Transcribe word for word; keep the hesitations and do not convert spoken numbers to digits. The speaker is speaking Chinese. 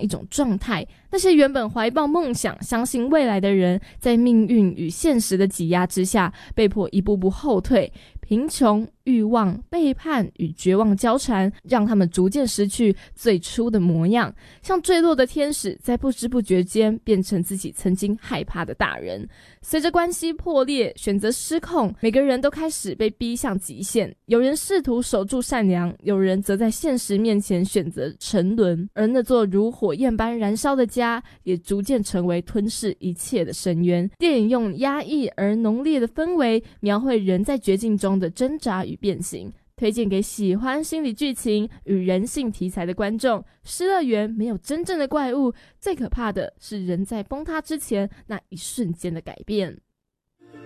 一种状态。那些原本怀抱梦想、相信未来的人，在命运与现实的挤压之下，被迫一步步后退。贫穷、欲望、背叛与绝望交缠，让他们逐渐失去最初的模样，像坠落的天使，在不知不觉间变成自己曾经害怕的大人。随着关系破裂，选择失控，每个人都开始被逼向极限。有人试图守住善良，有人则在现实面前选择沉沦，而那座如火焰般燃烧的家，也逐渐成为吞噬一切的深渊。电影用压抑而浓烈的氛围，描绘人在绝境中的挣扎与变形，推荐给喜欢心理剧情与人性题材的观众。失乐园没有真正的怪物，最可怕的是人在崩塌之前那一瞬间的改变。